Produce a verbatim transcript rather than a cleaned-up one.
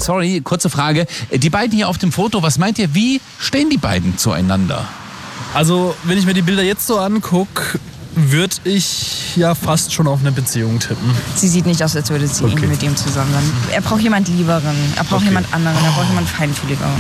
sorry, kurze Frage. Die beiden hier auf dem Foto, was meint ihr, wie stehen die beiden zueinander? Also, wenn ich mir die Bilder jetzt so angucke, würde ich ja fast schon auf eine Beziehung tippen. Sie sieht nicht aus, als würde sie Okay. mit ihm zusammen sein. Er braucht jemand Lieberen, er braucht Okay. jemand anderen, er braucht jemand Feinfühligeren.